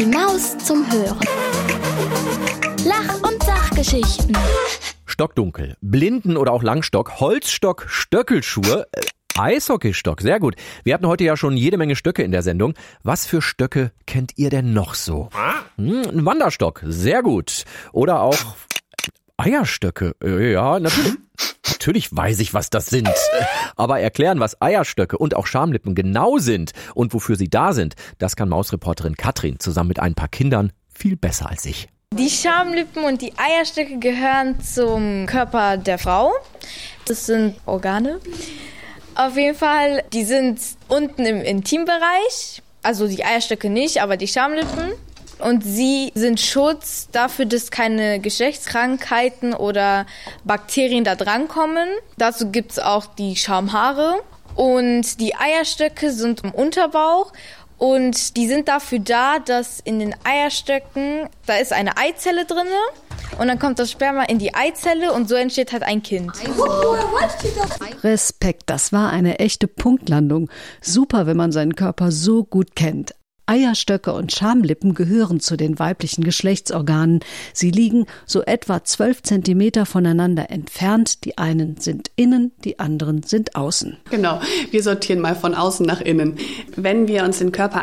Die Maus zum Hören. Lach- und Sachgeschichten. Stockdunkel, Blinden- oder auch Langstock, Holzstock, Stöckelschuhe, Eishockeystock, sehr gut. Wir hatten heute ja schon jede Menge Stöcke in der Sendung. Was für Stöcke kennt ihr denn noch so? Ein Wanderstock, sehr gut. Oder auch Eierstöcke, ja, natürlich. Natürlich weiß ich, was das sind. Aber erklären, was Eierstöcke und auch Schamlippen genau sind und wofür sie da sind, das kann Mausreporterin Katrin zusammen mit ein paar Kindern viel besser als ich. Die Schamlippen und die Eierstöcke gehören zum Körper der Frau. Das sind Organe. Auf jeden Fall, die sind unten im Intimbereich. Also die Eierstöcke nicht, aber die Schamlippen. Und sie sind Schutz dafür, dass keine Geschlechtskrankheiten oder Bakterien da drankommen. Dazu gibt's auch die Schamhaare. Und die Eierstöcke sind im Unterbauch. Und die sind dafür da, dass in den Eierstöcken, da ist eine Eizelle drin. Und dann kommt das Sperma in die Eizelle und so entsteht halt ein Kind. Respekt, das war eine echte Punktlandung. Super, wenn man seinen Körper so gut kennt. Eierstöcke und Schamlippen gehören zu den weiblichen Geschlechtsorganen. Sie liegen so etwa 12 Zentimeter voneinander entfernt. Die einen sind innen, die anderen sind außen. Genau, wir sortieren mal von außen nach innen. Wenn wir uns den Körper